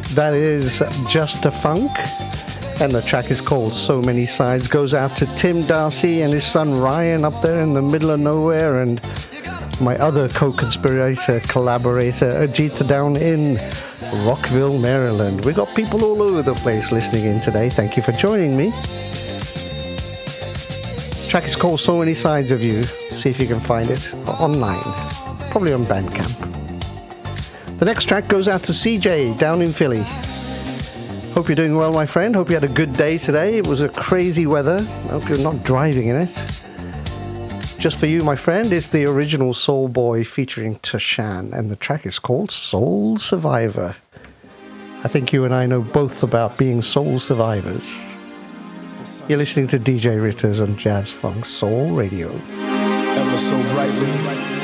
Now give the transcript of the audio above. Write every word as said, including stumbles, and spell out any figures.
That is Just a Funk, and the track is called So Many Sides. Goes out to Tim Darcy and his son Ryan up there in the middle of nowhere, and my other co-conspirator, collaborator, Ajita down in Rockville, Maryland. We got people all over the place listening in today. Thank you for joining me. The track is called So Many Sides of You. See if you can find it online, probably on Bandcamp. The next track goes out to C J down in Philly. Hope you're doing well, my friend. Hope you had a good day today. It was a crazy weather. Hope you're not driving in it. Just for you, my friend, is the original Soul Boy featuring Tashan, and the track is called Soul Survivor. I think you and I know both about being soul survivors. You're listening to D J Ritters on Jazz Funk Soul Radio. Ever so brightly